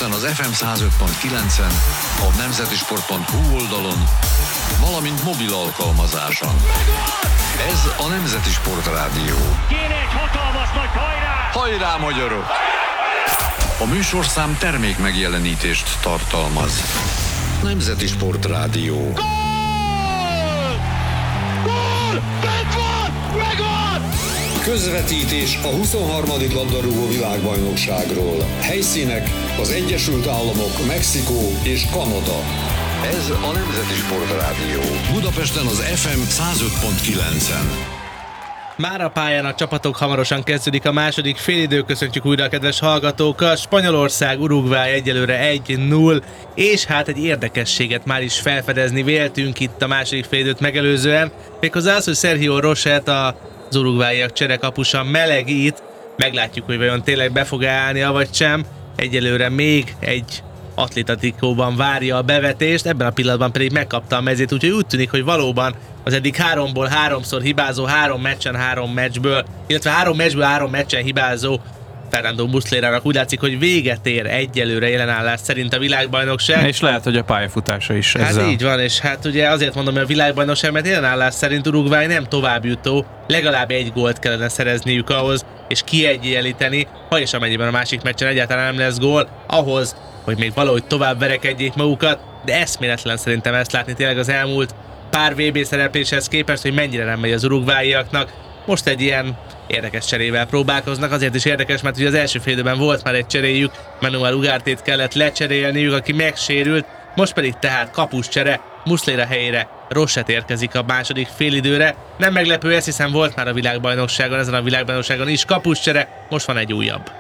Budapesten az FM 105.9-en, a nemzetisport.hu oldalon, valamint mobil alkalmazáson. Ez a Nemzeti Sport Rádió. Kéne egy hatalmas nagy hajrá! Hajrá, magyarok! A műsorszám termék megjelenítést tartalmaz. Nemzeti Sport Rádió. Gól! Gól! Bent van! Megvan! Közvetítés a 23. labdarúgó világbajnokságról. Helyszínek az Egyesült Államok, Mexikó és Kanada. Ez a Nemzeti Sport Rádió. Budapesten az FM 105.9-en. Már a pályán a csapatok, hamarosan kezdődik a második félidő. Köszöntjük újra a kedves hallgatókat. Spanyolország, Uruguay egyelőre 1-0, és hát egy érdekességet már is felfedezni véltünk itt a második félidőt megelőzően. Méghozzá az, hogy Sergio Roset, az uruguayiak cserekapusa melegít. Meglátjuk, hogy vajon tényleg be fog állni, vagy sem. Egyelőre még egy atlétatikóban várja a bevetést, ebben a pillanatban pedig megkapta a mezét, úgyhogy úgy tűnik, hogy valóban az eddig 3-ból 3-szor hibázó, 3 meccsen 3 meccsből, illetve 3 meccsből 3 meccsen hibázó Fernando Muslerának úgy látszik, hogy véget ér egyelőre jelenállás szerint a világbajnokság. És lehet, hogy a pályafutása is hát ezzel. Így van, és hát ugye azért mondom, hogy a világbajnokság, mert jelenállás szerint Uruguay nem továbbjutó, legalább egy gólt kellene szerezniük ahhoz, és kiegyenlíteni, ha és amennyiben a másik meccsen egyáltalán nem lesz gól, ahhoz, hogy még valahogy tovább verekedjék magukat, de eszméletlen szerintem ezt látni tényleg az elmúlt pár VB szerepléshez képest, hogy mennyire nem megy az uruguayiaknak. Most egy ilyen érdekes cserével próbálkoznak, azért is érdekes, mert ugye az első félidőben volt már egy cseréjük, Manuel Ugártét kellett lecserélniük, aki megsérült, most pedig tehát kapuscsere, Muslera helyére Roset érkezik a második félidőre. Nem meglepő ez, hiszen volt már a világbajnokságon, ezen a világbajnokságon is kapuscsere, most van egy újabb.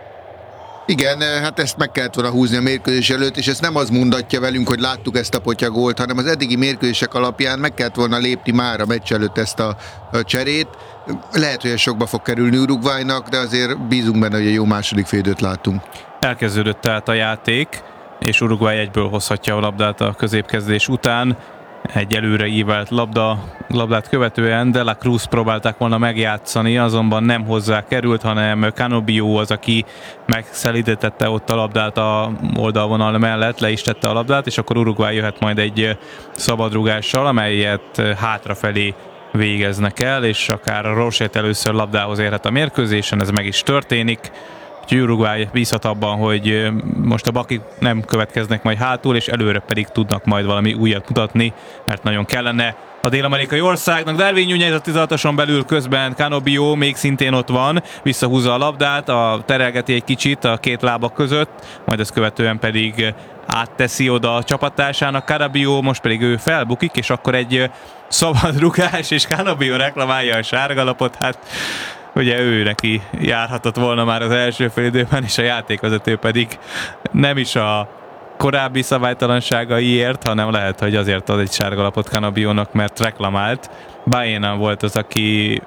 Igen, hát ezt meg kellett volna húzni a mérkőzés előtt, és ezt nem az mondatja velünk, hogy láttuk ezt a potyagólt, hanem az eddigi mérkőzések alapján meg kellett volna lépni már a meccs előtt ezt a cserét. Lehet, hogy ez sokba fog kerülni Uruguaynak, de azért bízunk benne, hogy egy jó második félidőt látunk. Elkezdődött tehát a játék, és Uruguay egyből hozhatja a labdát a középkezdés után. Egy előre ívelt labdát követően De La Cruz próbálták volna megjátszani, azonban nem hozzá került, hanem Canobbio az, aki megszelídítette ott a labdát a oldalvonal mellett, le is tette a labdát, és akkor Uruguay jöhet majd egy szabadrúgással, amelyet hátrafelé végeznek el, és akár Roset először labdához érhet a mérkőzésen, ez meg is történik. Uruguay bízhat abban, hogy most a bakik nem következnek majd hátul, és előre pedig tudnak majd valami újat mutatni, mert nagyon kellene a dél-amerikai országnak. Darwin Núñez a 16-oson belül, közben Canobbio még szintén ott van, visszahúzza a labdát, terelgeti egy kicsit a két lábak között, majd ezt követően pedig átteszi oda a csapattársának. Canobbio most pedig ő felbukik, és akkor egy szabad rugás, és Canobbio reklamálja a sárgalapot, hát ugye ő neki járhatott volna már az első félidőben, és a játékvezető pedig nem is a korábbi szabálytalanságaiért, hanem lehet, hogy azért ad egy sárgalapot Canobbiónak, mert reklamált. Baena volt az, aki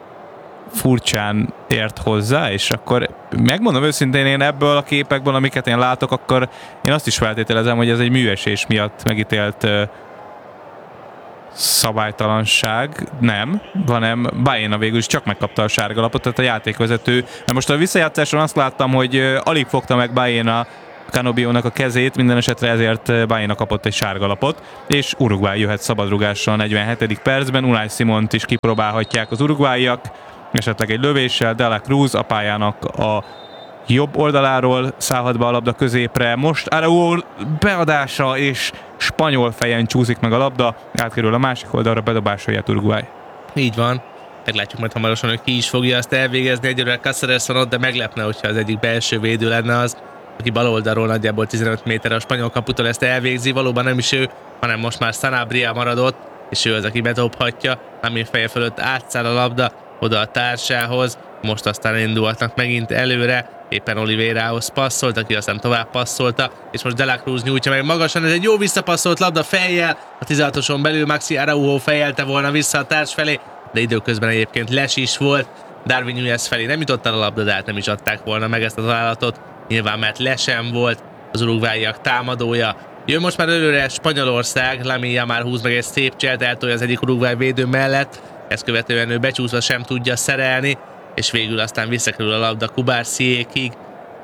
furcsán ért hozzá, és akkor megmondom őszintén, én ebből a képekből, amiket én látok, akkor én azt is feltételezem, hogy ez egy műesés miatt megítélt szabálytalanság, nem, hanem Baena végül is csak megkapta a sárgalapot, tehát a játékvezető. De most a visszajátszáson azt láttam, hogy alig fogta meg Baena Canobbiónak a kezét, minden esetre ezért Baena kapott egy sárgalapot, és Uruguay jöhet szabadrugással a 47. percben. Unai Simont is kipróbálhatják az uruguayiak, esetleg egy lövéssel. De La Cruz a pályának a jobb oldaláról szállhat be a labda középre. Most Araújo beadása, és spanyol fejen csúszik meg a labda, átkerül a másik oldalra, bedobásra jött Uruguay. Így van. Meglátjuk majd hamarosan, hogy ki is fogja azt elvégezni. Egyelőre Cáceres van ott, de meglepne, hogyha az egyik belső védő lenne az, aki bal oldalról nagyjából 15 méterre a spanyol kaputól ezt elvégzi. Valóban nem is ő, hanem most már Sanabria maradott, és ő az, aki bedobhatja. Ami feje fölött átszáll a labda oda a társához. Most aztán indulhatnak megint előre. Éppen Oliveirahoz passzolt, aki aztán tovább passzolta, és most De La Cruz nyújtja meg magasan. Ez egy jó visszapasszolt labda fejjel. A 16-oson belül Maxi Araujo fejelte volna vissza a társ felé, de időközben egyébként les is volt. Darwin Núñez felé nem jutott el a labda, de hát nem is adták volna meg ezt a találatot. Nyilván, mert lesem volt az uruguayiak támadója. Jön most már előre Spanyolország, Lamine Yamal húz meg egy szép cselt, eltolja az egyik uruguay védő mellett. Ezt követően ő becsúszva sem tudja szerelni, és végül aztán visszakerül a labda Kubarsiékig.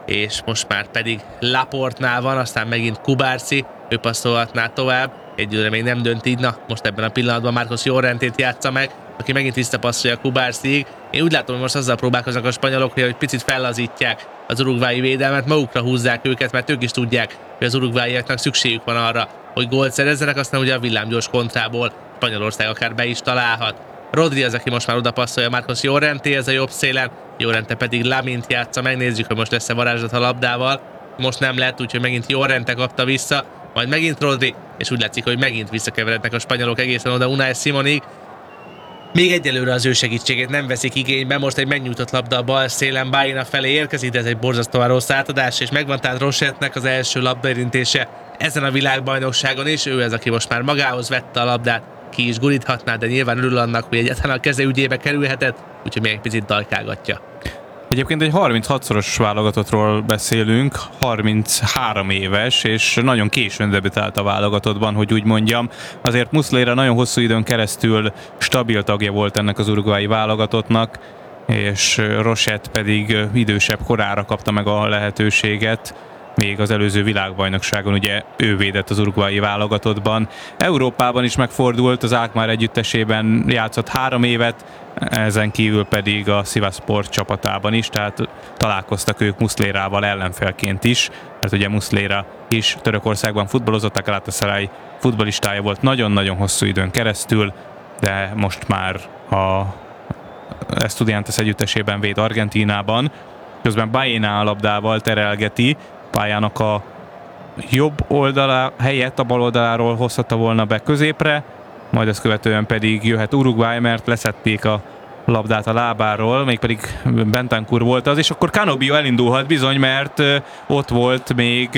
és most már pedig Laportnál van, aztán megint Kubarsi, ő passzolhatná tovább, egyőre még nem dönt így, na most ebben a pillanatban Marcos Llorentét játsza meg, aki megint visszapasszolja Kubarsiig. Én úgy látom, hogy most azzal próbálkoznak a spanyolok, hogy picit fellazítják az urugvái védelmet, magukra húzzák őket, mert ők is tudják, hogy az urugváiaknak szükségük van arra, hogy gólt szerezzenek, aztán ugye a villámgyors kontrából Spanyolország akár be is találhat. Rodri az, aki most már oda passzolja Marcos Llorenté, ez a jobb szélen, Llorente pedig Lamint játsza, megnézzük, hogy most lesz-e varázslat a labdával. Most nem lett, úgyhogy megint Llorente kapta vissza, majd megint Rodri, és úgy látszik, hogy megint visszakeverednek a spanyolok egészen oda Unai Simonig. Még egyelőre az ő segítségét nem veszik igénybe, most egy megnyújtott labda a bal szélen Baena felé érkezik, de ez egy borzasztóan rossz átadás, és megvan tehát Rochettnek az első labdaérintése ezen a világbajnokságon is, ő az, aki most már magához vette a labdát, ki is guríthatná, de nyilván örül annak, hogy egyáltalán a keze ügyébe kerülhetett, úgyhogy még egy picit dajkálgatja. Egyébként egy 36-szoros válogatottról beszélünk, 33 éves, és nagyon későn debütált a válogatottban, hogy úgy mondjam. Azért Muslera nagyon hosszú időn keresztül stabil tagja volt ennek az uruguayi válogatottnak, és Rochette pedig idősebb korára kapta meg a lehetőséget. Még az előző világbajnokságon ugye ő védett az uruguayi válogatottban. Európában is megfordult, az Alkmaar együttesében játszott 3 évet, ezen kívül pedig a Sivasspor csapatában is, tehát találkoztak ők Muslerával ellenfelként is, mert ugye Muslera is Törökországban futballozott, a Galatasaray futballistája volt nagyon-nagyon hosszú időn keresztül, de most már a Estudiantes együttesében véd Argentínában. Közben Baena a labdával terelgeti, pályának a jobb oldala helyett a bal oldaláról hozhatta volna be középre, majd ezt követően pedig jöhet Uruguay, mert leszették a labdát a lábáról, mégpedig Bentancur volt az, és akkor Canobio elindulhat bizony, mert ott volt még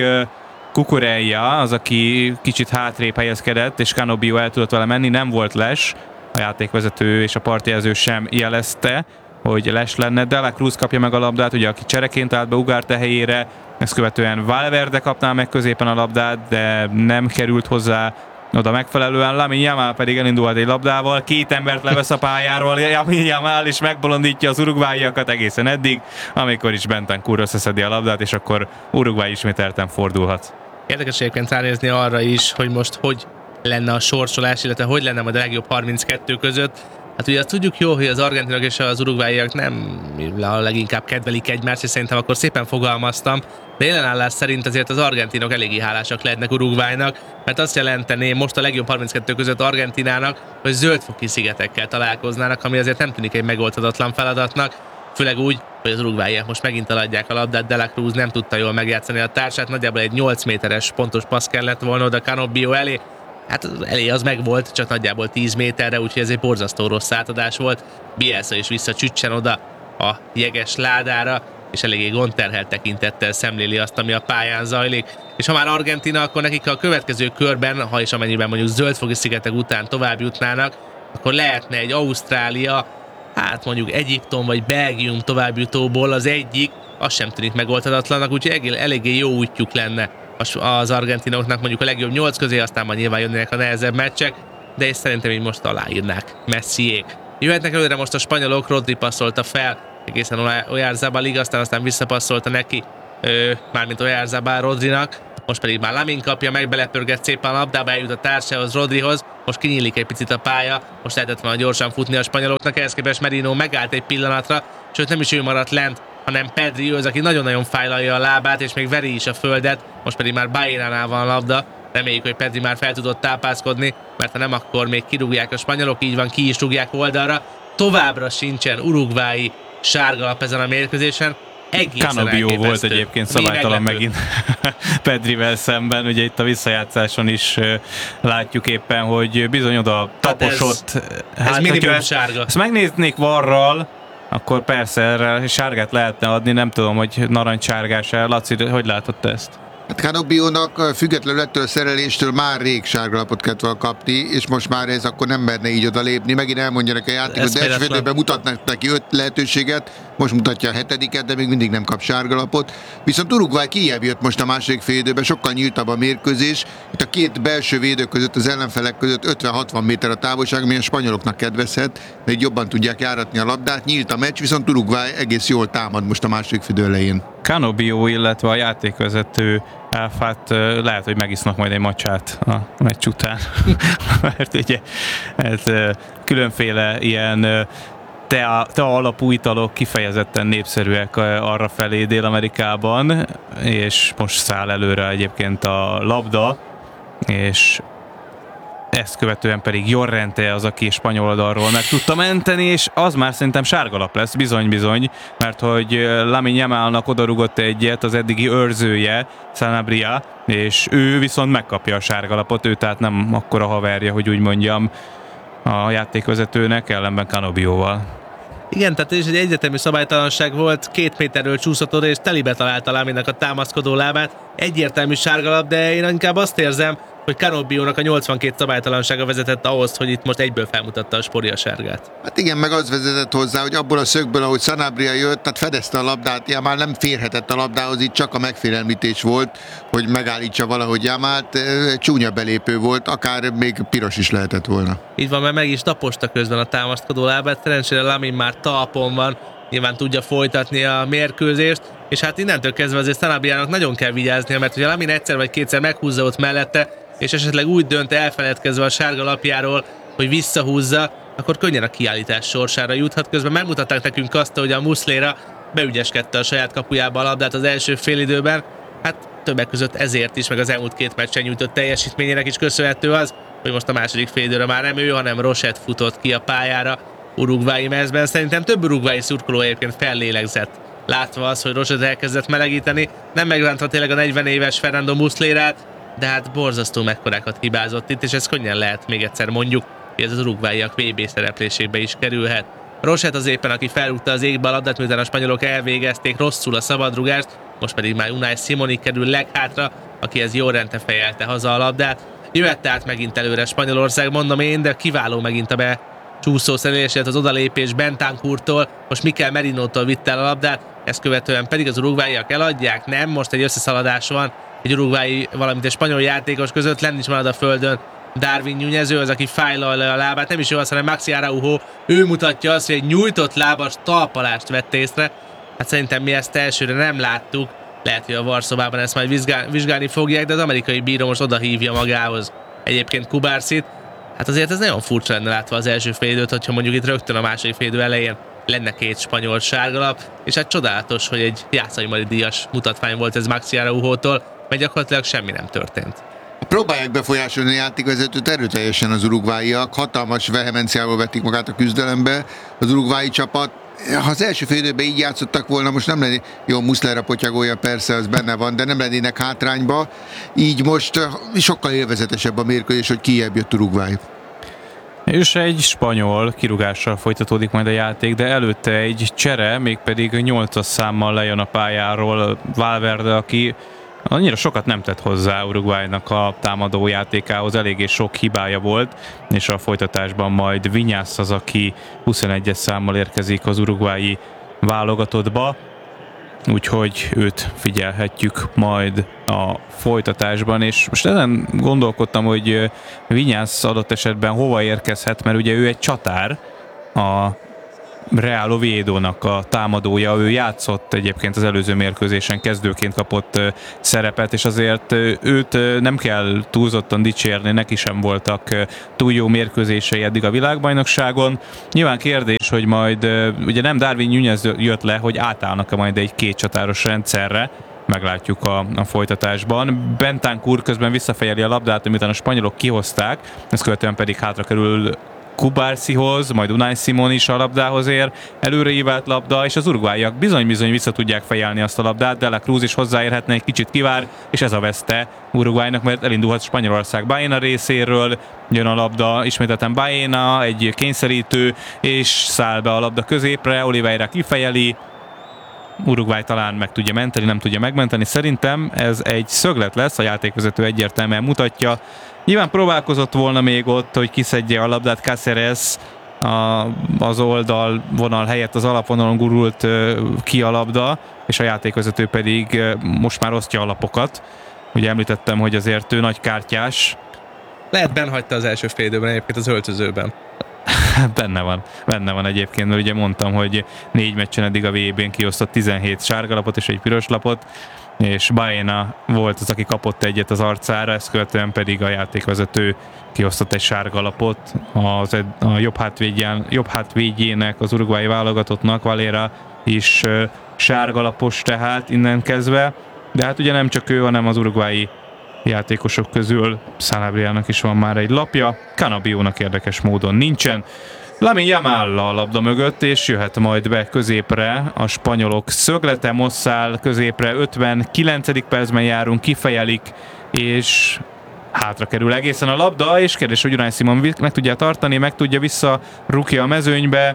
Cucurella, az, aki kicsit hátrébb helyezkedett, és Canobio el tudott vele menni, nem volt les, a játékvezető és a partjelző sem jelezte, hogy les lenne. De la Cruz kapja meg a labdát, ugye aki csereként állt be Ugarte helyére, ezt követően Valverde kapná meg középen a labdát, de nem került hozzá oda megfelelően. Lamine Yamal pedig elindulhat egy labdával, 2 embert levesz a pályáról, Lamine Yamal is megbolondítja az uruguayiakat egészen eddig, amikor is Bentancur összeszedi a labdát, és akkor Uruguay ismételten fordulhat. Érdekes egyébként ránézni arra is, hogy most hogy lenne a sorsolás, illetve hogy lenne majd a legjobb 32 között. Hát ugye azt tudjuk jól, hogy az argentinok és az uruguayiak nem a leginkább kedvelik egymást, és szerintem akkor szépen fogalmaztam, de jelenállás szerint azért az argentinok eléggé hálásak lehetnek Uruguaynak, mert azt jelentené most a legjobb 32 között Argentinának, hogy Zöld-foki szigetekkel találkoznának, ami azért nem tűnik egy megoldhatatlan feladatnak, főleg úgy, hogy az uruguayiak most megint eladják a labdát, De La Cruz nem tudta jól megjátszani a társát, nagyjából egy 8 méteres pontos passz kellett volna oda Canobio elé, hát elé az megvolt, csak nagyjából 10 méterre, úgyhogy ez egy borzasztó rossz átadás volt. Bielsa is visszacsüccsen oda a jeges ládára, és eléggé gondterhelt tekintettel szemléli azt, ami a pályán zajlik. És ha már Argentina, akkor nekik a következő körben, ha és amennyiben mondjuk Zöld-foki szigetek után tovább jutnának, akkor lehetne egy Ausztrália, hát mondjuk Egyiptom vagy Belgium továbbjutóból az egyik, az sem tűnik megoldhatatlanak, úgyhogy eléggé jó útjuk lenne az argentinoknak mondjuk a legjobb 8 közé, aztán majd nyilván jönnek a nehezebb meccsek, de és szerintem így most aláírnák Messiék. Jöhetnek előre most a spanyolok, Rodri passzolta fel, egészen Oyarzábalig, aztán visszapasszolta neki, mármint Oyarzabal Rodrinak, most pedig már Lamine kapja meg, belepörget szépen a labdába, eljut a társához, Rodrihoz, most kinyílik egy picit a pálya, most lehetett volna gyorsan futni a spanyoloknak, ehhez képest Merino megállt egy pillanatra, sőt nem is ő maradt lent, hanem Pedri, ő az, aki nagyon-nagyon fájlalja a lábát, és még veri is a földet, most pedig már Baenánál van a labda, reméljük, hogy Pedri már fel tudott tápászkodni, mert ha nem, akkor még kirúgják a spanyolok, így van, ki is rúgják oldalra, továbbra sincsen uruguayi sárgalap ezen a mérkőzésen, Canobio volt egyébként szabálytalan megint Pedrivel szemben, ugye itt a visszajátszáson is látjuk éppen, hogy bizony oda taposott. Ez minimum sárga. Ezt megnéznék varral, akkor persze erre sárgát lehetne adni, nem tudom, hogy narancssárgás. Laci, hogy látott ezt? Hát Canobio-nak függetlenül ettől a szereléstől már rég sárgalapot kellett volna kapni, és most már ez akkor nem merne így oda lépni. Megint elmondja neki a játékot, de első félidőben mutatnak neki 5 lehetőséget, most mutatja a 7-et, de még mindig nem kap sárgalapot. Viszont Uruguay kijebb jött most a második félidőben, sokkal nyíltabb a mérkőzés. Itt a két belső védő között, az ellenfelek között 50-60 méter a távolság, ami a spanyoloknak kedvezhet, de így jobban tudják járatni a labdát. Nyílt a meccs, viszont Uruguay egész jól támad most a második félidő elején. Canobbio, illetve a játékvezető Elfát lehet, hogy megisznak majd egy macsát a meccs után. Mert ugye ez különféle ilyen tea alapú italok kifejezetten népszerűek arra felé Dél-Amerikában, és most száll előre egyébként a labda, és ezt követően pedig Llorente az, aki spanyol oldalról meg tudta menteni, és az már szerintem sárgalap lesz, bizony, mert hogy Lamine Yamalnak odarugott egyet az eddigi őrzője, Sanabria, és ő viszont megkapja a sárgalapot, ő tehát nem akkora haverja, hogy úgy mondjam, a játékvezetőnek, ellenben Canobioval. Igen, tehát ez egy egyetemű szabálytalanság volt, 2 méterről csúszott oda, és telibe találta Laminek a támaszkodó lábát. Egyértelmű sárgalap, de én inkább azt érzem, hogy Canobbiónak a 82 szabálytalansága vezetett ahhoz, hogy itt most egyből felmutatta a Spori a sárgát. Hát igen, meg az vezetett hozzá, hogy abból a szögből, ahogy Sanabria jött, tehát fedezte a labdát, Yamal nem férhetett a labdához, itt csak a megfélemlítés volt, hogy megállítsa valahogy Yamalt, csúnya belépő volt, akár még piros is lehetett volna. Így van, mert meg is taposta közben a támaszkodó lábát, szerencsére Lamine már talpon van, nyilván tudja folytatni a mérkőzést, és hát innentől kezdve azért Sanabriának nagyon kell vigyáznia, mert hogyha Lamine egyszer vagy kétszer meghúzza ott mellette, és esetleg úgy dönt elfeledkezve a sárga lapjáról, hogy visszahúzza, akkor könnyen a kiállítás sorsára juthat. Közben megmutatták nekünk azt, hogy a Muslera beügyeskedte a saját kapujába a labdát az első félidőben. Hát többek között ezért is, meg az elmúlt 2 meccsen nyújtott teljesítményének is köszönhető az, hogy most a második félidőre már nem ő, hanem Rochette futott ki a pályára uruguayi mezben. Szerintem több uruguayi szurkoló egyébként fellélegzett, látva az, hogy Rochette elkezdett melegíteni. Nem megbántva tényleg a 40 éves Fernando Muslerát, de hát borzasztó mekkorákat hibázott itt, és ez könnyen lehet, még egyszer mondjuk, hogy ez az uruguayiak VB szereplésébe is kerülhet. Rochette az éppen, aki felrúgta az égbe a labdát, miután a spanyolok elvégezték rosszul a szabadrugást, most pedig már Unai Simoni kerül leghátra, akihez Llorente fejelte haza a labdát. Jöhet tehát megint előre Spanyolország, mondom én, de kiváló megint a becsúszó szerelésért az odalépés Bentancurtól, most Mikel Merinótól vitte el a labdát, ezt követően pedig az uruguayiak eladják, nem, most egy összeszaladás van, egy uruguayi, valamint egy spanyol játékos között, lenn is marad a földön Darwin Núñez, az, aki fájlalja a lábát, nem is jó az, hanem Maxi Araujo, ő mutatja azt, hogy egy nyújtott lábas talpalást vett észre. Hát szerintem mi ezt elsőre nem láttuk, lehet, hogy a VAR-szobában ezt majd vizsgálni fogják, de az amerikai bíró most odahívja magához egyébként Kubarsit. Hát azért ez nagyon furcsa lenne látva az első félidőt, hogyha mondjuk itt rögtön a második félidő elején lenne 2 spanyol sárgalap, és hát csodálatos, hogy egy játszai díjas mutatvány volt ez Maxi Araujótól, mert gyakorlatilag semmi nem történt. Próbálják befolyásolni a játékvezetőt erőteljesen az uruguayiak, hatalmas vehemenciával vetik magát a küzdelembe az uruguayi csapat. Ha az első fél időben így játszottak volna, most nem lenni, jó, Muslera potyagolja persze, az benne van, de nem lennének hátrányba, így most sokkal élvezetesebb a mérkőzés, hogy kijebb jött Uruguay. És egy spanyol kirúgással folytatódik majd a játék, de előtte egy csere, mégpedig 8-as számmal lejön a pályáról Valverde, aki annyira sokat nem tett hozzá Uruguaynak a támadó játékához, eléggé sok hibája volt, és a folytatásban majd Vinyász az, aki 21-es számmal érkezik az uruguayi válogatottba, úgyhogy őt figyelhetjük majd a folytatásban, és most ezen gondolkodtam, hogy Vinyász adott esetben hova érkezhet, mert ugye ő egy csatár, a Real Oviedo-nak a támadója, ő játszott egyébként az előző mérkőzésen, kezdőként kapott szerepet, és azért őt nem kell túlzottan dicsérni, neki sem voltak túl jó mérkőzései eddig a világbajnokságon. Nyilván kérdés, hogy majd ugye nem Darwin Núñez jött le, hogy átállnak-e majd egy 2 csatáros rendszerre, meglátjuk a folytatásban. Bentancur közben visszafejeli a labdát, miután a spanyolok kihozták, ezt követően pedig hátra kerül Kubarsihoz, majd Unai Simon is a labdához ér, előreívált labda, és az uruguayiak bizony-bizony vissza tudják fejelni azt a labdát, de la Cruz is hozzáérhetne, egy kicsit kivár, és ez a veszte Uruguaynak, mert elindulhat Spanyolország Baena részéről, jön a labda, ismételten Baena, egy kényszerítő, és száll be a labda középre, Oliveira kifejeli, Uruguay talán meg tudja menteni, nem tudja megmenteni. Szerintem ez egy szöglet lesz, a játékvezető egyértelműen mutatja. Nyilván próbálkozott volna még ott, hogy kiszedje a labdát Cáceres, az oldal vonal helyett az alapvonalon gurult ki a labda, és a játékvezető pedig most már osztja a lapokat. Ugye említettem, hogy azért ő nagy kártyás. Lehet benhagyta az első fél időben egyébként az öltözőben. Benne van egyébként, mert ugye mondtam, hogy 4 meccsen eddig a VB-n kiosztott 17 sárgalapot és egy piros lapot, és Baena volt az, aki kapott egyet az arcára, ezt követően pedig a játékvezető kiosztott egy sárgalapot a jobb hátvédjének, az uruguayi válogatottnak, Valera is sárgalapos tehát innen kezdve, de hát ugye nem csak ő, hanem az uruguayi játékosok közül Sanabria-nak is van már egy lapja, Canabiónak érdekes módon nincsen. Lamine Yamal a labda mögött, és jöhet majd be középre a spanyolok szöglete, Mosszál középre, 59. percben járunk, kifejelik, és hátra kerül egészen a labda, és kérdés, hogy Unai Simon meg tudja tartani, meg tudja visszarúgni a mezőnybe,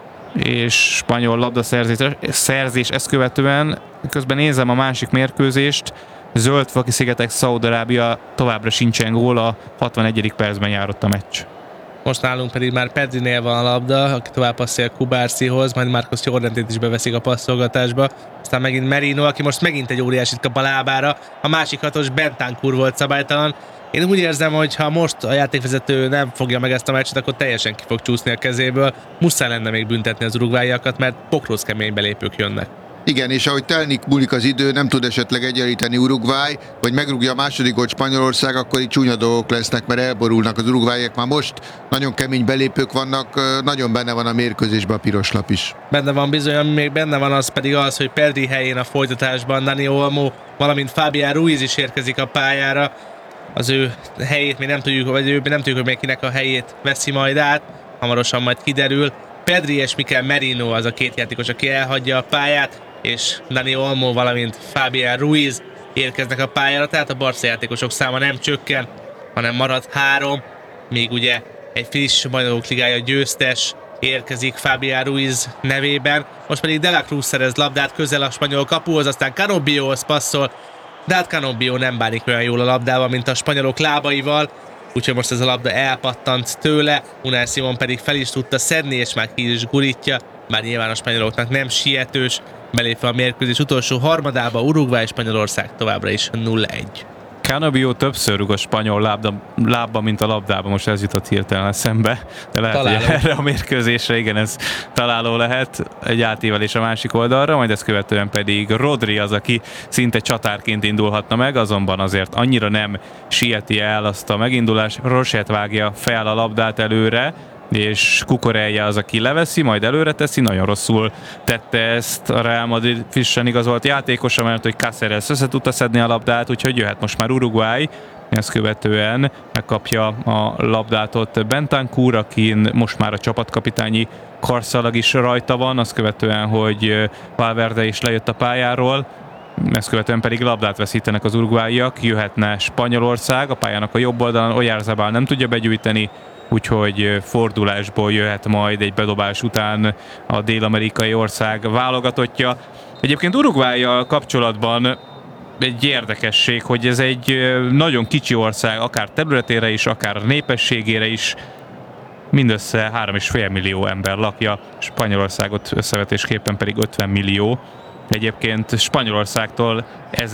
és spanyol labdaszerzés ezt követően. Közben nézem a másik mérkőzést, Zöld-Faki-szigetek, Szaúd-Arábia, továbbra sincsen gól, a 61. percben járott a meccs. Most nálunk pedig már Pedrinél van a labda, aki tovább passzol Kubárcihoz, majd Marcos Llorentét is beveszik a passzolgatásba. Aztán megint Merino, aki most megint egy óriásit kap a lábára. A másik hatos Bentancur volt szabálytalan. Én úgy érzem, hogy ha most a játékvezető nem fogja meg ezt a meccset, akkor teljesen ki fog csúszni a kezéből. Muszáj lenne még büntetni az uruguayiakat, mert pokróz kemény belépők jönnek. Igen, és ahogy múlik az idő, nem tud esetleg egyenlíteni Uruguay, vagy megrúgja a második gólt Spanyolország, akkor itt csúnya dolgok lesznek, mert elborulnak az uruguayiek. Már most nagyon kemény belépők vannak, nagyon benne van a mérkőzésben a piros lap is. Benne van bizony, ami még benne van, az pedig az, hogy Pedri helyén a folytatásban Dani Olmo, valamint Fabián Ruiz is érkezik a pályára. Az ő helyét még nem tudjuk, hogy még kinek a helyét veszi majd át, hamarosan majd kiderül. Pedri és Mikel Merino az a két játékos, aki elhagyja a pályát, és Dani Olmo, valamint Fabián Ruiz érkeznek a pályára, tehát a Barca játékosok száma nem csökken, hanem marad 3, még ugye egy friss Bajnokok Ligája győztes érkezik Fabián Ruiz nevében. Most pedig De La Cruz szerez labdát közel a spanyol kapuhoz, aztán Canobióhoz passzol, de hát Canobió nem bánik olyan jól a labdával, mint a spanyolok lábaival, úgyhogy most ez a labda elpattant tőle, Unai Simon pedig fel is tudta szedni, és már ki is gurítja, bár nyilván a spanyoloknak nem sietős, belépve a mérkőzés utolsó harmadába, Uruguay és Spanyolország továbbra is 0-1. Canobió többször rúg a spanyol lábba, mint a labdába, most ez jutott hirtelen eszembe, de lehet, találó. Hogy erre a mérkőzésre igen, ez találó lehet, egy átívelés a másik oldalra, majd ezt követően pedig Rodri az, aki szinte csatárként indulhatna meg, azonban azért annyira nem sieti el azt a megindulást, Roset vágja fel a labdát előre, és Cucurella az, aki leveszi, majd előre teszi, nagyon rosszul tette ezt a Real Madrid frissen igazolt játékosa, mert hogy Cáceres össze tudta szedni a labdát, úgyhogy jöhet most már Uruguay, ezt követően megkapja a labdát ott Bentancur, akin most már a csapatkapitányi karszalag is rajta van, azt követően, hogy Valverde is lejött a pályáról, ezt követően pedig labdát veszítenek az uruguayiak, jöhetne Spanyolország, a pályának a jobb oldalon Oyarzabal nem tudja begyűjteni, úgyhogy fordulásból jöhet majd egy bedobás után a dél-amerikai ország válogatottja. Egyébként Uruguayyal kapcsolatban egy érdekesség, hogy ez egy nagyon kicsi ország, akár területére is, akár népességére is, mindössze 3,5 millió ember lakja, Spanyolországot összevetésképpen pedig 50 millió. Egyébként Spanyolországtól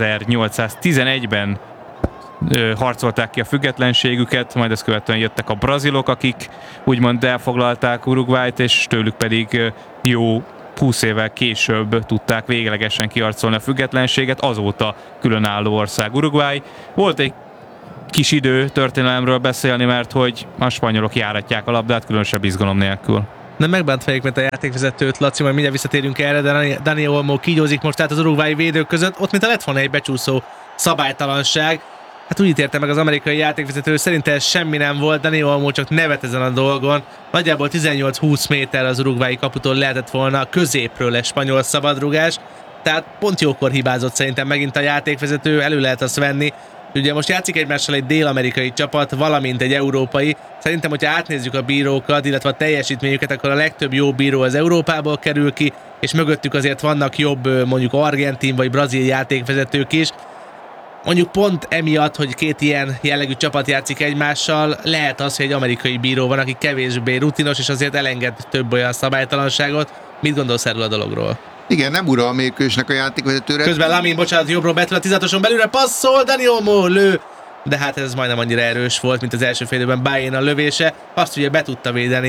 1811-ben harcolták ki a függetlenségüket, majd ezt követően jöttek a brazilok, akik úgymond elfoglalták Uruguayt, és tőlük pedig jó 20 évvel később tudták véglegesen kiharcolni a függetlenséget, azóta különálló ország Uruguay. Volt egy kis idő történelemről beszélni, mert hogy a spanyolok járatják a labdát különösebb izgalom nélkül. Nem megbántva mint a játékvezetőt, Laci, majd mindjárt visszatérünk erre, de Dani Olmo kígyózik most tehát az uruguayi védők között, ott mint a lett volna egy becsúszó szabálytalanság. Hát úgy ítélte meg az amerikai játékvezető, szerinte ez semmi nem volt, Dani Olmo csak nevet ezen a dolgon. Nagyjából 18-20 méter az uruguayi kaputól lehetett volna középről egy spanyol szabadrugás, tehát pont jókor hibázott szerintem megint a játékvezető, elő lehet azt venni. Ugye most játszik egymással egy dél-amerikai csapat, valamint egy európai. Szerintem, hogyha átnézzük a bírókat, illetve a teljesítményüket, akkor a legtöbb jó bíró az Európából kerül ki, és mögöttük azért vannak jobb, mondjuk argentin vagy brazil játékvezetők is. Mondjuk pont emiatt, hogy két ilyen jellegű csapat játszik egymással, lehet az, hogy egy amerikai bíró van, aki kevésbé rutinos, és azért elenged több olyan szabálytalanságot. Mit gondolsz erről a dologról? Igen, nem ura a mérkőzésnek a játékvezetőre. Közben Lamine, bocsánat, jobbról betül a 16-oson belülre, passzol, Dani Olmo lő, de hát ez majdnem annyira erős volt, mint az első fél időben Baena lövése. Azt ugye be tudta védeni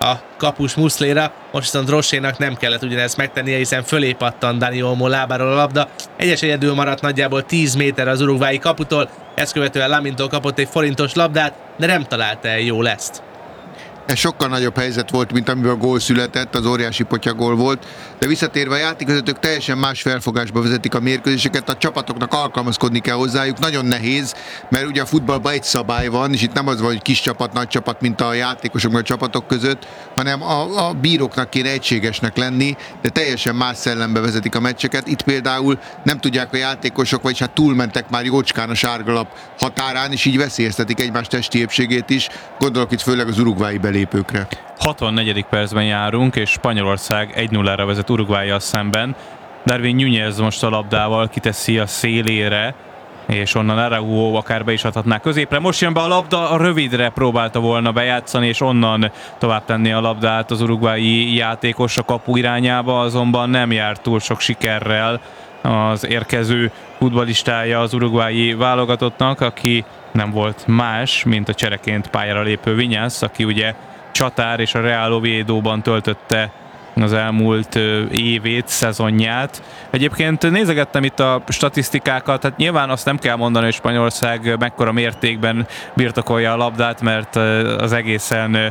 a kapus Muslera, most viszont Rossénak nem kellett ugyanezt megtennie, hiszen fölé pattant Dani Olmo lábáról a labda. Egyes egyedül maradt nagyjából 10 méter az uruguayi kaputól, ezt követően Lamintól kapott egy forintos labdát, de nem találta el jól ezt. Ez sokkal nagyobb helyzet volt, mint amiben a gól született, az óriási potyagól volt, de visszatérve a játékvezetők teljesen más felfogásba vezetik a mérkőzéseket, a csapatoknak alkalmazkodni kell hozzájuk, nagyon nehéz, mert ugye a futballban egy szabály van, és itt nem az van, hogy kis csapat, nagy csapat, mint a játékosok, a csapatok között, hanem a bíróknak kéne egységesnek lenni, de teljesen más szellembe vezetik a meccseket. Itt például nem tudják a játékosok, vagyis hát túlmentek már jócskán a sárgalap határán, és így veszélyeztetik egymás testi épségét is, gondolok itt főleg az uruguayi belépőkre. 64. percben járunk, és Spanyolország 1-0-ra vezet Uruguayyal szemben. Darwin Núñez most a labdával kiteszi a szélére, és onnan Araujo akár be is adhatná középre. Most jön be a labda, a rövidre próbálta volna bejátszani, és onnan tovább tenni a labdát az uruguayi játékos a kapu irányába, azonban nem járt túl sok sikerrel az érkező futballistája az uruguayi válogatottnak, aki nem volt más, mint a csereként pályára lépő Vinyász, aki ugye csatár és a Real Oviedo-ban töltötte az elmúlt évét, szezonját. Egyébként nézegettem itt a statisztikákat, hát nyilván azt nem kell mondani, hogy Spanyolország mekkora mértékben birtokolja a labdát, mert az egészen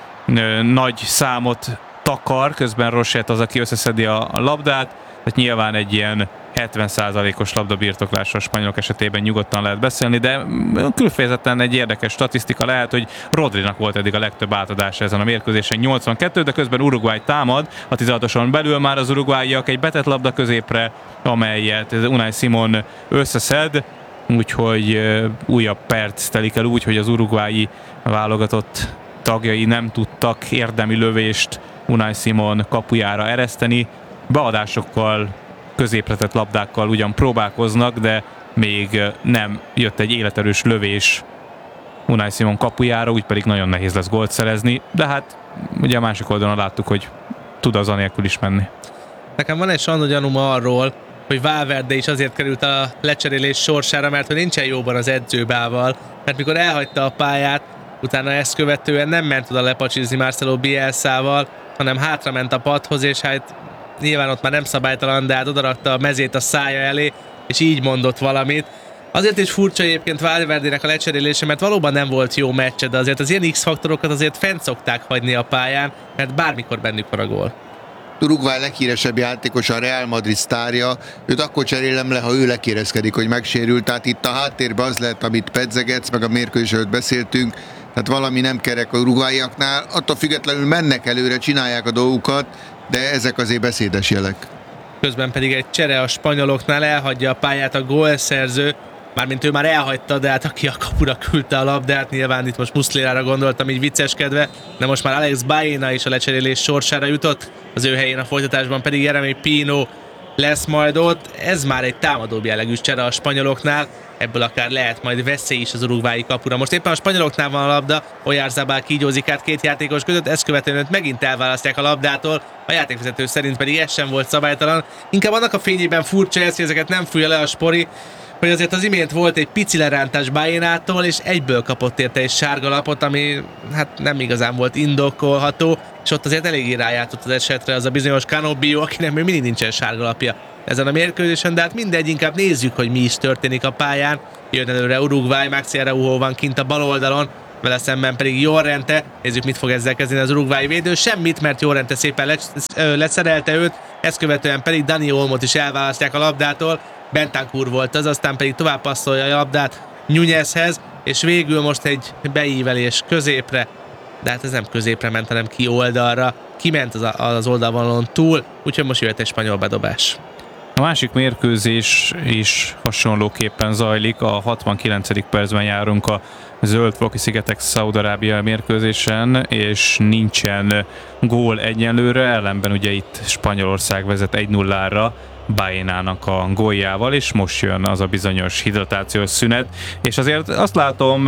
nagy számot takar, közben Rochette az, aki összeszedi a labdát, tehát nyilván egy ilyen 70%-os labdabirtoklásra a spanyolok esetében nyugodtan lehet beszélni, de különfejezetten egy érdekes statisztika lehet, hogy Rodrinak volt eddig a legtöbb átadása ezen a mérkőzésen, 82, de közben Uruguay támad, a 16-oson belül már az uruguayiak egy betett labda középre, amelyet Unai Simon összeszed, úgyhogy újabb perc telik el úgy, hogy az uruguayi válogatott tagjai nem tudtak érdemi lövést Unai Simon kapujára ereszteni, beadásokkal, középretett labdákkal ugyan próbálkoznak, de még nem jött egy életerős lövés Unai Simon kapujára, úgy pedig nagyon nehéz lesz gólt szerezni, de hát ugye a másik oldalon láttuk, hogy tud az anélkül is menni. Nekem van egy sandó gyanúm arról, hogy Valverde is azért került a lecserélés sorsára, mert hogy nincsen jóban az edzőbával, mert mikor elhagyta a pályát, utána ezt követően nem ment oda lepacsizni Marcelo Bielszával, hanem hátrament a padhoz, és hát nyilván ott már nem szabálytalan, de hát odarakta a mezét a szája elé, és így mondott valamit. Azért is furcsa egyébként Valverdének a lecserélése, mert valóban nem volt jó meccse, de azért az ilyen X-faktorokat azért fent szokták hagyni a pályán, mert bármikor bennük van a gól. Uruguay leghíresebb játékosa, a Real Madrid sztárja, őt akkor cserélem le, ha ő lekérezkedik, hogy megsérült, tehát itt a háttérben az lehet, amit pedzegetsz, meg a mérkőzés előtt beszéltünk, tehát valami nem kerek a uruguayiaknál, attól függetlenül mennek előre, csinálják a dolgukat, de ezek azért beszédes jelek. Közben pedig egy csere a spanyoloknál, elhagyja a pályát a gólszerző, mármint ő már elhagyta, de hát aki a kapura küldte a labdát, nyilván itt most Muslerára gondoltam így vicceskedve, de most már Alex Baena is a lecserélés sorsára jutott, az ő helyén a folytatásban pedig Jeremy Pino lesz majd ott. Ez már egy támadóbb jellegű csere a spanyoloknál, ebből akár lehet majd veszély is az uruguayi kapura. Most éppen a spanyoloknál van a labda, Oyarzabal kígyózik át két játékos között, ezt követően őt megint elválasztják a labdától, a játékvezető szerint pedig ez sem volt szabálytalan. Inkább annak a fényében furcsa ez, hogy ezeket nem fújja le a spori, hogy azért az imént volt egy pici lerántás Baenától, és egyből kapott érte egy sárga lapot, ami hát nem igazán volt indokolható, és ott azért eléggé rájátott az esetre az a bizonyos Canobio, akinek még mindig nincsen sárga lapja ezen a mérkőzésen, de hát mindegy, inkább nézzük, hogy mi is történik a pályán. Jön előre Uruguay, Maxi Araujo van kint a bal oldalon, vele szemben pedig Llorente. Nézzük, mit fog ezzel kezdeni az uruguayi védő. Semmit, mert Llorente szépen leszerelte őt, ezt követően pedig Dani Olmot is elválasztják a labdától. Bentancur volt az, aztán pedig tovább passzolja a labdát Núñezhez, és végül most egy beívelés középre, de hát ez nem középre ment, hanem ki oldalra. Kiment az oldalvonalon túl, úgyhogy most jöhet egy spanyol bedobás. A másik mérkőzés is hasonlóképpen zajlik, a 69. percben járunk a Zöld-Foki-szigetek Szaúd-Arábia mérkőzésen, és nincsen gól egyenlőre, ellenben ugye itt Spanyolország vezet 1-0-ra Baenának a góljával, és most jön az a bizonyos hidratációs szünet, és azért azt látom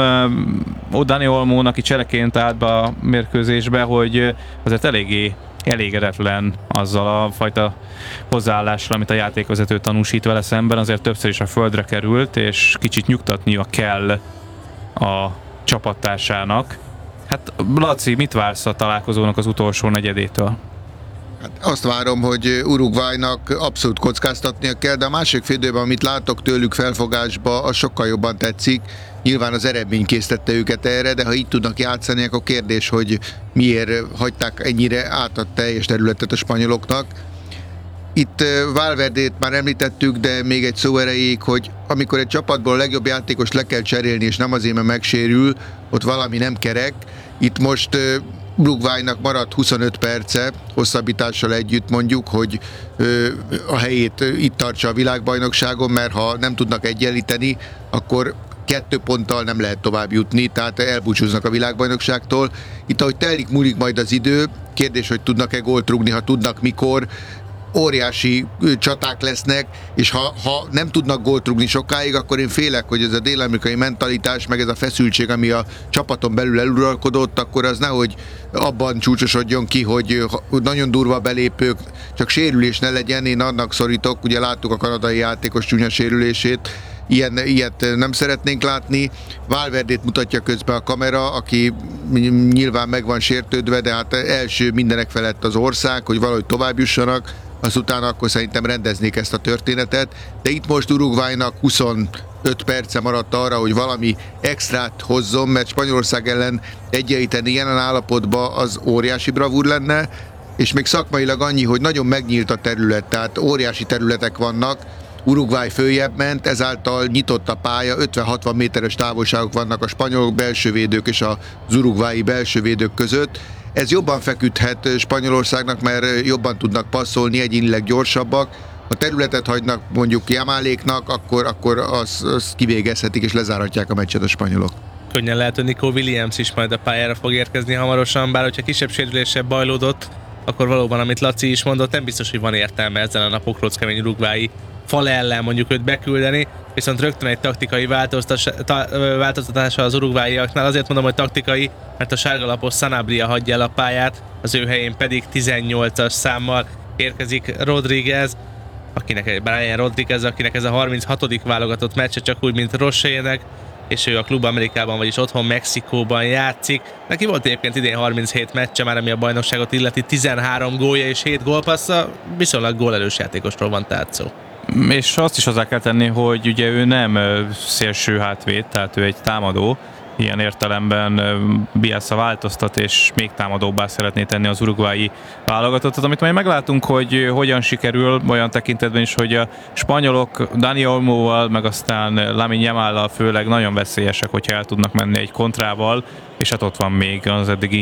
Dani Olmón, aki csereként állt be a mérkőzésbe, hogy azért eléggé elégedetlen azzal a fajta hozzáállással, amit a játékvezető tanúsít vele szemben, azért többször is a földre került, és kicsit nyugtatnia kell a csapattársának. Hát Laci, mit vársz a találkozónak az utolsó negyedétől? Hát azt várom, hogy Uruguaynak abszolút kockáztatnia kell, de a másik fél időben, amit látok tőlük felfogásba, az sokkal jobban tetszik. Nyilván az eredmény késztette őket erre, de ha így tudnak játszani, akkor kérdés, hogy miért hagyták ennyire át a teljes területet a spanyoloknak. Itt Valverdét már említettük, de még egy szó erejéig, hogy amikor egy csapatból a legjobb játékos le kell cserélni, és nem azért, mert megsérül, ott valami nem kerek. Itt most Uruguaynak maradt 25 perce, hosszabbítással együtt mondjuk, hogy a helyét itt tartsa a világbajnokságon, mert ha nem tudnak egyenlíteni, akkor 2 ponttal nem lehet tovább jutni, tehát elbúcsúznak a világbajnokságtól. Itt, ahogy telik, múlik majd az idő, kérdés, hogy tudnak-e gólt rúgni, ha tudnak, mikor. Óriási csaták lesznek, és ha nem tudnak gólt rúgni sokáig, akkor én félek, hogy ez a dél-amerikai mentalitás, meg ez a feszültség, ami a csapaton belül eluralkodott, akkor az nehogy abban csúcsosodjon ki, hogy nagyon durva belépők, csak sérülés ne legyen, én annak szorítok, ugye láttuk a kanadai játékos csúnya sérülését, ilyet nem szeretnénk látni. Valverdét mutatja közben a kamera, aki nyilván meg van sértődve, de hát első mindenek felett az ország, hogy valahogy tovább jussanak, azután akkor szerintem rendeznék ezt a történetet, de itt most Uruguaynak 25 perce maradt arra, hogy valami extrát hozzon, mert Spanyolország ellen egyenlíteni jelen állapotban az óriási bravúr lenne, és még szakmailag annyi, hogy nagyon megnyílt a terület, tehát óriási területek vannak, Uruguay följebb ment, ezáltal nyitott a pálya, 50-60 méteres távolságok vannak a spanyol belsővédők és az uruguayi belsővédők között. Ez jobban feküdhet Spanyolországnak, mert jobban tudnak passzolni, egyénileg gyorsabbak. Ha területet hagynak mondjuk Jamáléknak, akkor azt kivégezhetik és lezárhatják a meccset a spanyolok. Könnyen lehet, hogy Nico Williams is majd a pályára fog érkezni hamarosan, bár hogyha kisebb sérüléssel bajlódott, akkor valóban, amit Laci is mondott, nem biztos, hogy van értelme ezen a napok kemény uruguayi fal ellen mondjuk őt beküldeni, viszont rögtön egy taktikai változtatása az uruguayiaknál. Azért mondom, hogy taktikai, mert a sárgalapos Sanabria hagyja el a pályát, az ő helyén pedig 18-as számmal érkezik Rodríguez, Brian Rodríguez, akinek ez a 36. válogatott meccse, csak úgy, mint Rochének, és ő a Klub Amerikában, vagyis otthon Mexikóban játszik. Neki volt egyébként idén 37 meccse már, ami a bajnokságot illeti, 13 gólja és 7 gólpassza, viszonylag gólerős játékosról van tehát szó. És azt is hozzá kell tenni, hogy ugye ő nem szélső hátvéd, tehát ő egy támadó. Ilyen értelemben Bielsa változtat, és még támadóbbá szeretné tenni az uruguayi válogatottat, amit majd meglátunk, hogy hogyan sikerül, olyan tekintetben is, hogy a spanyolok Dani Olmóval, meg aztán Lamine Yamállal főleg nagyon veszélyesek, hogyha el tudnak menni egy kontrával, és hát ott van még az eddigi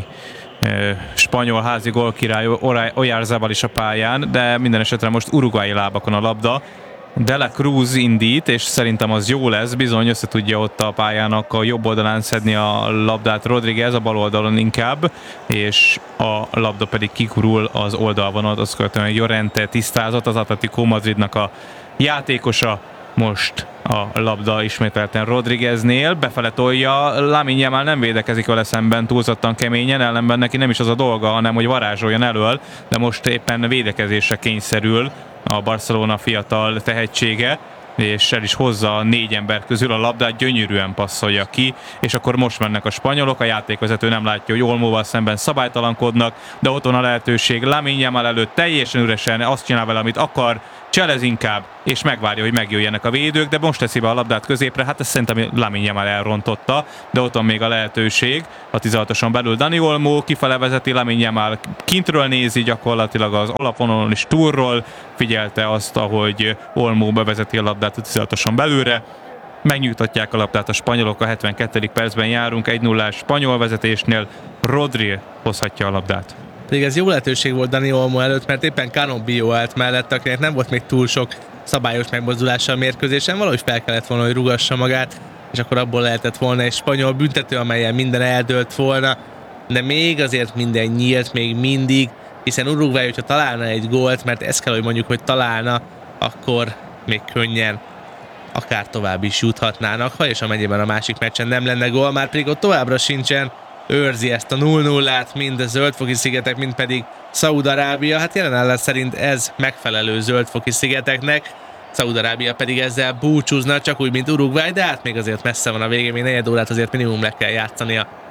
spanyol házi gólkirály Oyarzabal is a pályán, de minden esetre most uruguayi lábakon a labda. De La Cruz indít, és szerintem az jó lesz, bizony össze tudja ott a pályának a jobb oldalán szedni a labdát Rodríguez, a bal oldalon inkább, és a labda pedig kikurul az oldalvonalat, azt követően Llorente tisztázott, az Atletico Madridnak a játékosa. Most a labda ismételten Rodrígueznél, befele tolja, Lamine Yamal nem védekezik vele szemben túlzottan keményen, ellenben neki nem is az a dolga, hanem hogy varázsoljon elől, de most éppen védekezésre kényszerül a Barcelona fiatal tehetsége, és el is hozza 4 ember közül a labdát, gyönyörűen passzolja ki, és akkor most mennek a spanyolok, a játékvezető nem látja, hogy Olmóval szemben szabálytalankodnak, de ott van a lehetőség Lamine Yamal előtt teljesen üresen, azt csinál vele, amit akar, cselez inkább, és megvárja, hogy megjöjjenek a védők, de most teszi be a labdát középre, hát ezt szerintem Lamine Yamal elrontotta, de ott van még a lehetőség, a 16-oson belül Dani Olmo kifele vezeti, Lamine Yamal kintről nézi, gyakorlatilag az alapvonalon is túlról, figyelte azt, ahogy Olmo bevezeti a labdát a 16-oson belülre, megnyugtatják a labdát a spanyolok, a 72. percben járunk, 1-0-ás spanyol vezetésnél, Rodri hozhatja a labdát. Pedig ez jó lehetőség volt Dani Olmo előtt, mert éppen Canobio állt mellett, akinek nem volt még túl sok szabályos megmozdulása a mérkőzésen, valahogy fel kellett volna, hogy rugassa magát, és akkor abból lehetett volna egy spanyol büntető, amelyen minden eldőlt volna, de még azért minden nyílt, még mindig, hiszen Uruguay, hogyha találna egy gólt, mert ezt kell, hogy mondjuk, hogy találna, akkor még könnyen akár tovább is juthatnának, ha és amennyiben a másik meccsen nem lenne gól, már pedig ott továbbra sincsen, őrzi ezt a 0-0-át, mind a Zöldfoki szigetek, mind pedig Szaúd-Arábia. Hát jelen állás szerint ez megfelelő Zöldfoki szigeteknek, Szaúd-Arábia pedig ezzel búcsúzna, csak úgy, mint Uruguay, de hát még azért messze van a végén, még 4 órát azért minimum le kell játszania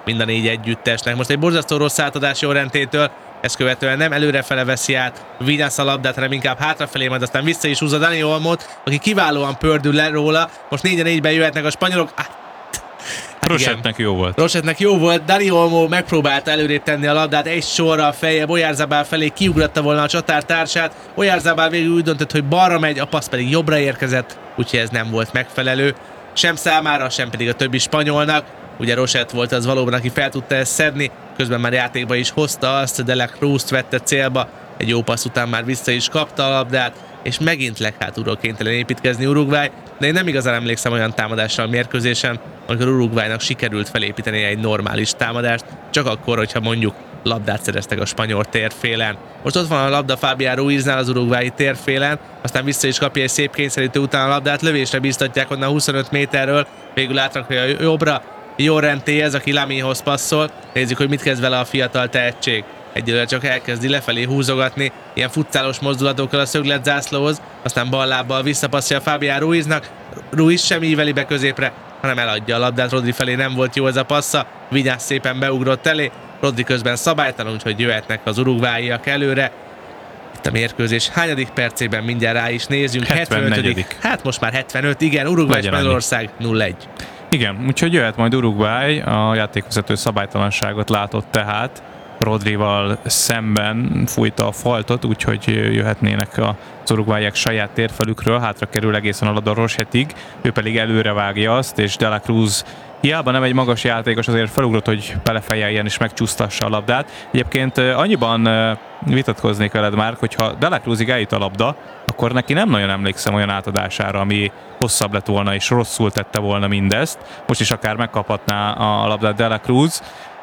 mind a 4 együttesnek. Most egy borzasztó rossz átadás Llorentétől, ezt követően nem előrefele veszi át Vinyász a labdát, hanem inkább hátrafelé, majd aztán vissza is húzza Dani Olmot, aki kiválóan pördül le róla. Most 4-4-ben jöhetnek a spanyolok. Rosetnek jó volt. Rosetnek jó volt, Dani Olmo megpróbálta előrébb tenni a labdát, egy sorra feljebb Oyarzabal felé kiugratta volna a csatártársát. Oyarzabal végül úgy döntött, hogy balra megy, a passz pedig jobbra érkezett, úgyhogy ez nem volt megfelelő. Sem számára, sem pedig a többi spanyolnak. Ugye Roset volt az valóban, aki fel tudta ezt szedni, közben már játékba is hozta azt, de Le Cruz-t vette célba, egy jó passz után már vissza is kapta a labdát, és megint leghátulról kénytelen építkezni Uruguay, de én nem igazán emlékszem olyan támadásra a mérkőzésen, amikor Uruguaynak sikerült felépíteni egy normális támadást, csak akkor, hogyha mondjuk labdát szereztek a spanyol térfélen. Most ott van a labda Fabián Ruiznál az uruguayi térfélen, aztán vissza is kapja egy szép kényszerítő után a labdát, lövésre biztatják onnan 25 méterről, végül átrakja a jobbra, Llorentéhez, aki Lamihoz passzol. Nézzük, hogy mit kezd vele a fiatal tehetség. Egyelőre csak elkezdi lefelé húzogatni, ilyen futszálos mozdulatokkal a szöglet zászlóhoz, aztán bal lábbal visszapasszja Fabián Ruiznak. Ruiz sem íveli be középre, hanem eladja a labdát Rodri felé, nem volt jó ez a passza. Vinyász szépen beugrott elé, Rodri közben szabálytalan, úgyhogy jöhetnek az uruguayiak előre. Itt a mérkőzés hányadik percében mindjárt rá is nézzünk. 74. Hát most már 75, igen, Uruguay Spanyolország 0-1. Igen, úgyhogy jöhet majd Uruguay, a játékvezető szabálytalanságot látott tehát, Rodrival szemben fújta a faltot, úgyhogy jöhetnének az uruguayiak saját térfelükről, hátra kerül egészen a labda Rochetig, ő pedig előre vágja azt, és De La Cruz hiába nem egy magas játékos, azért felugrott, hogy belefejeljen és megcsúsztassa a labdát. Egyébként annyiban vitatkoznék veled már, hogyha De La Cruzig eljut a labda, akkor neki nem nagyon emlékszem olyan átadására, ami hosszabb lett volna és rosszul tette volna mindezt. Most is akár megkaphatná a labdát De La Cruz,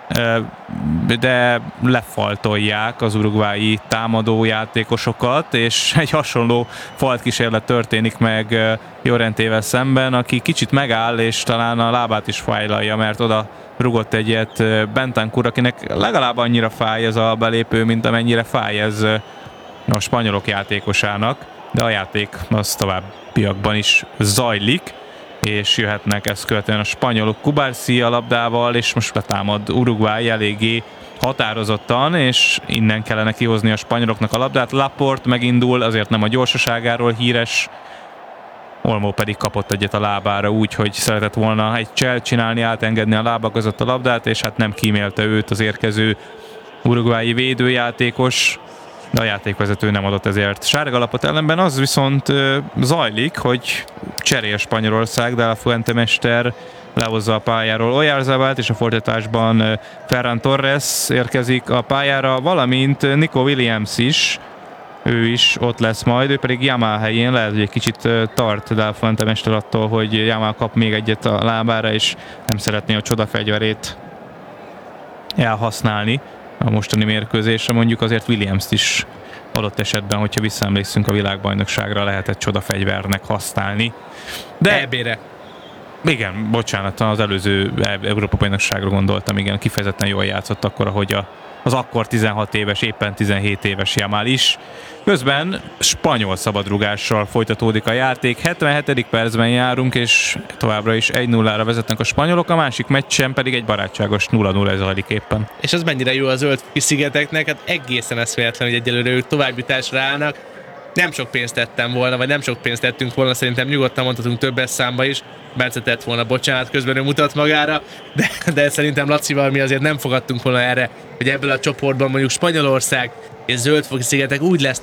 de lefaltolják az uruguayi támadó játékosokat, és egy hasonló faltkísérlet történik meg Llorentével szemben, aki kicsit megáll, és talán a lábát is fájlalja, mert oda rugott egyet Bentancur, akinek legalább annyira fáj ez a belépő, mint amennyire fáj ez a spanyolok játékosának, de a játék az továbbiakban is zajlik, és jöhetnek ezt követően a spanyolok. Cubarsí a labdával, és most betámad Uruguay eléggé határozottan, és innen kellene kihozni a spanyoloknak a labdát. Laporte megindul, azért nem a gyorsaságáról híres, Olmo pedig kapott egyet a lábára úgy, hogy szeretett volna egy cselt csinálni, átengedni a lába között a labdát, és hát nem kímélte őt az érkező uruguayi védőjátékos, de a játékvezető nem adott ezért sárgalapot. Ellenben az viszont zajlik, hogy cserél Spanyolország, de a Fuente mester lehozza a pályáról Oyarzabalt, és a folytatásban Ferran Torres érkezik a pályára, valamint Nico Williams is, ő is ott lesz majd, ő pedig Yamal helyén, lehet, hogy egy kicsit tart de a Fuente mester attól, hogy Yamal kap még egyet a lábára, és nem szeretné a csodafegyverét elhasználni a mostani mérkőzésre. Mondjuk azért Williams-t is adott esetben, hogyha visszaemlékszünk a világbajnokságra, lehetett csodafegyvernek használni. De EB-re. Igen, bocsánat, az előző Európa-bajnokságra gondoltam, igen, kifejezetten jól játszott akkor, ahogy az akkor 16 éves, éppen 17 éves Yamal is. Közben spanyol szabadrugással folytatódik a játék. 77. percben járunk, és továbbra is 1-0-ra vezetnek a spanyolok, a másik meccsen pedig egy barátságos 0-0 zajlik éppen. És az mennyire jó a Zöld-szigeteknek, hát egészen eszméletlen, hogy egyelőre ők továbbjutásra állnak. Nem sok pénzt tettem volna, vagy nem sok pénzt tettünk volna, szerintem nyugodtan mondhatunk többes számba is. Bence tett volna, bocsánat, közben ő mutat magára, de szerintem Lacival mi azért nem fogadtunk volna erre, hogy ebből a csoportban mondjuk Spanyolország és Zöld-szigetek úgy lesz